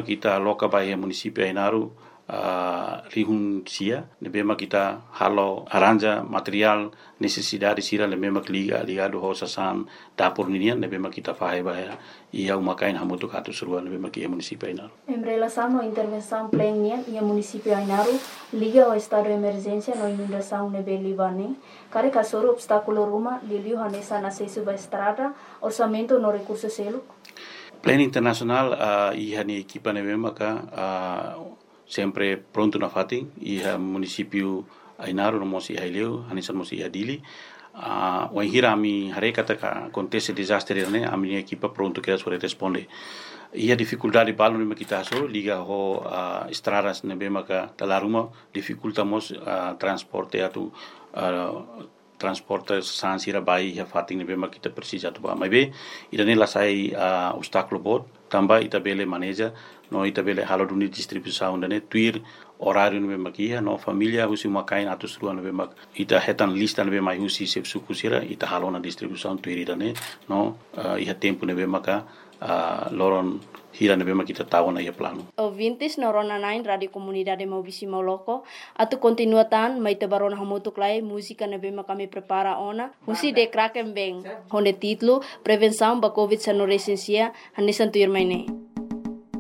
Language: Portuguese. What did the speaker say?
kita loka bai município Ainaru rihun sia, nebema kita halo aranja material necessidade sira nebema ligado ho sasan dapur ninian nebema kita fahai baya ia umakain hamutu katu surua nebema ki município Ainaru. Em relação à intervenção plena e município Ainaru liga ao estado de emergência no inundação nebe Libane, care kasoro obstáculo ruma liliu hanesa na acesso ba estrada, orçamento no recurso selo. Plano internacional ia ni equipa nebema ka sempre pronto na fati ia município Ainaru no mosi haileu hanisan mosi adili o hira ami harekata ka acontece desastre ne ami equipa pronto que sore responde ia dificuldade balu ne kita so liga ho estradas ne bema ka talaruma dificultamos transporte atu transporte sansira bai ia fati ne bema kita precisa tu ba mai be idane la sai obstáculo bot tamba itabele manager no itabele halo duni distribuição dane tuir horário no bemakia no família husi makain atus ruan no bemak ita hetan lista no bemai husi sep sukusira ita halo na distribuição tuir dane no ia tempo no bemaka loron hira no bemak kita tahu na ia plano. Ouvintes no Rona 9 Radio Comunidade Maubisi Moloko atu continuatan mai tabarona hamutuk lai música no bema kami prepara ona husi de kraken beng honde titlo prevenção ba covid-19 hanesan tuir mai ne.